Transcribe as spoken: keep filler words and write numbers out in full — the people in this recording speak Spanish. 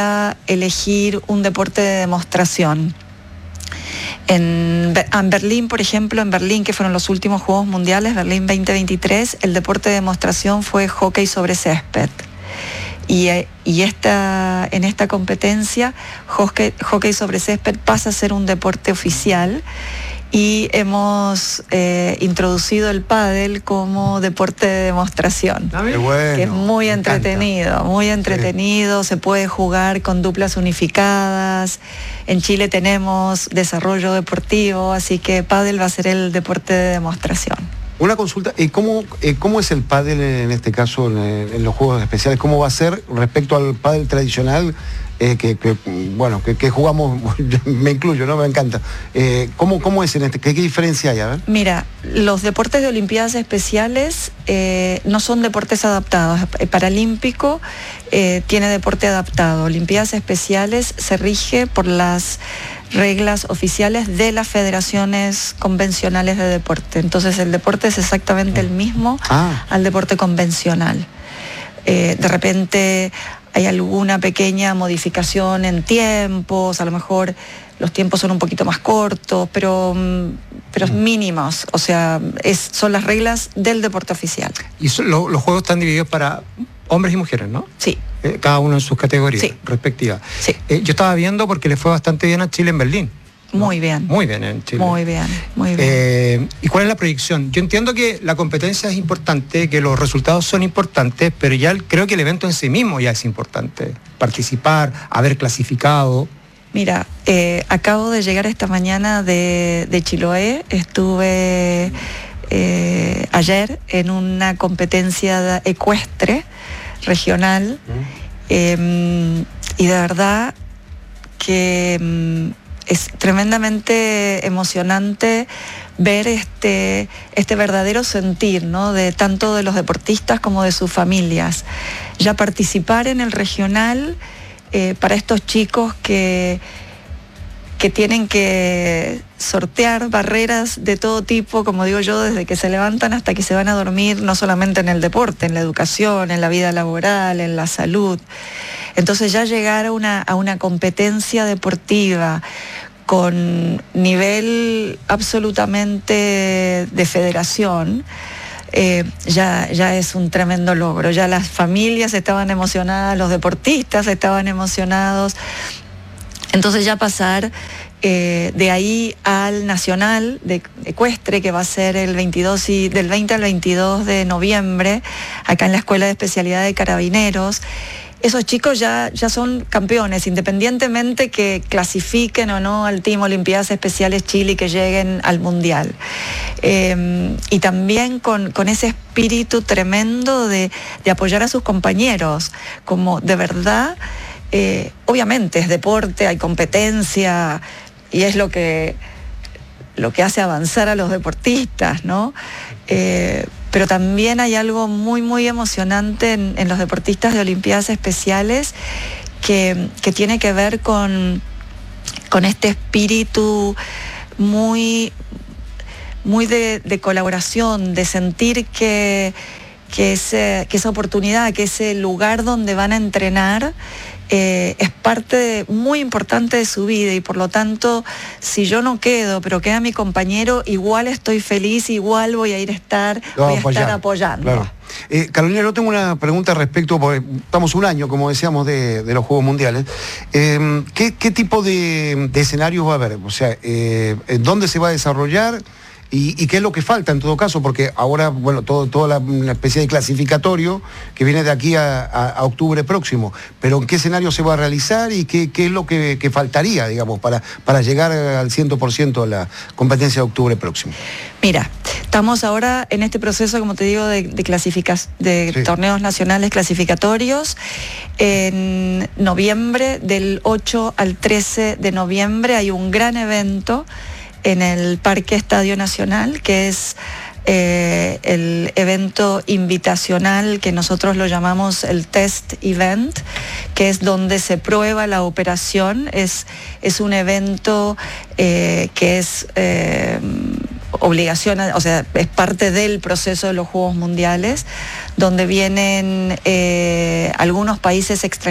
elegir un deporte de demostración. En, en Berlín, por ejemplo, en Berlín, que fueron los últimos Juegos Mundiales, Berlín veinte veintitrés, el deporte de demostración fue hockey sobre césped. Y, y esta, en esta competencia, hockey, hockey sobre césped pasa a ser un deporte oficial. Y hemos eh, introducido el pádel como deporte de demostración, Qué bueno, que es muy entretenido, encanta. muy entretenido, sí. Se puede jugar con duplas unificadas. En Chile tenemos desarrollo deportivo, así que pádel va a ser el deporte de demostración. Una consulta, ¿cómo, ¿cómo es el pádel en este caso en, en los juegos especiales? ¿Cómo va a ser respecto al pádel tradicional? Eh, que, que, bueno, que, que jugamos, me incluyo, ¿no? Me encanta. Eh, ¿cómo, ¿Cómo es en este? ¿Qué, qué diferencia hay? A ver. Mira, los deportes de Olimpiadas Especiales eh, no son deportes adaptados. El Paralímpico eh, tiene deporte adaptado. Olimpiadas Especiales se rige por las reglas oficiales de las federaciones convencionales de deporte. Entonces el deporte es exactamente el mismo ah. al deporte convencional. Eh, de repente hay alguna pequeña modificación en tiempos, a lo mejor los tiempos son un poquito más cortos, pero, pero mínimos, o sea, es, son las reglas del deporte oficial. Y son, lo, los juegos están divididos para hombres y mujeres, ¿no? Sí. Eh, cada uno en sus categorías sí. respectivas. Sí. Eh, yo estaba viendo porque le fue bastante bien a Chile en Berlín. Muy ¿no? bien. Muy bien en Chile. Muy bien, muy bien. Eh, ¿Y cuál es la proyección? Yo entiendo que la competencia es importante, que los resultados son importantes, pero ya el, creo que el evento en sí mismo ya es importante. Participar, haber clasificado. Mira, eh, acabo de llegar esta mañana de, de Chiloé, estuve eh, ayer en una competencia ecuestre regional eh, y de verdad que eh, es tremendamente emocionante ver este, este verdadero sentir, ¿no? De tanto de los deportistas como de sus familias. Ya participar en el regional eh, para estos chicos que, que tienen que sortear barreras de todo tipo, como digo yo, desde que se levantan hasta que se van a dormir, no solamente en el deporte, en la educación, en la vida laboral, en la salud. Entonces ya llegar a una, a una competencia deportiva con nivel absolutamente de federación, eh, ya, ya es un tremendo logro. Ya las familias estaban emocionadas, los deportistas estaban emocionados. Entonces ya pasar eh, de ahí al nacional de ecuestre, que va a ser el veintidós y, del veinte al veintidós de noviembre, acá en la Escuela de Especialidad de Carabineros. Esos chicos ya, ya son campeones, independientemente que clasifiquen o no al Team Olimpiadas Especiales Chile y que lleguen al Mundial. Eh, y también con, con ese espíritu tremendo de, de apoyar a sus compañeros, como de verdad, eh, obviamente es deporte, hay competencia y es lo que, lo que hace avanzar a los deportistas, ¿no? Eh, pero también hay algo muy, muy emocionante en, en los deportistas de Olimpiadas Especiales que, que tiene que ver con, con este espíritu muy, muy de, de colaboración, de sentir que, que, ese, que esa oportunidad, que ese lugar donde van a entrenar Eh, es parte de, muy importante de su vida y por lo tanto, si yo no quedo, pero queda mi compañero, igual estoy feliz, igual voy a ir a estar, no, voy a apoyar, estar apoyando. Claro. Eh, Carolina, yo tengo una pregunta respecto, porque estamos un año, como decíamos, de, de los Juegos Mundiales. Eh, ¿qué, ¿Qué tipo de, de escenarios va a haber? O sea, eh, ¿dónde se va a desarrollar? ¿Y, ¿Y qué es lo que falta en todo caso? Porque ahora, bueno, todo, toda la, una especie de clasificatorio que viene de aquí a, a, a octubre próximo. Pero ¿en qué escenario se va a realizar y qué, qué es lo que, que faltaría, digamos, para, para llegar al cien por ciento a la competencia de octubre próximo? Mira, estamos ahora en este proceso, como te digo, de, de, clasificas, de sí. torneos nacionales clasificatorios. En noviembre, del ocho al trece de noviembre, hay un gran evento en el Parque Estadio Nacional, que es eh, el evento invitacional que nosotros lo llamamos el test event, que es donde se prueba la operación. Es, es un evento eh, que es eh, obligación, o sea, es parte del proceso de los Juegos Mundiales, donde vienen eh, algunos países extranjeros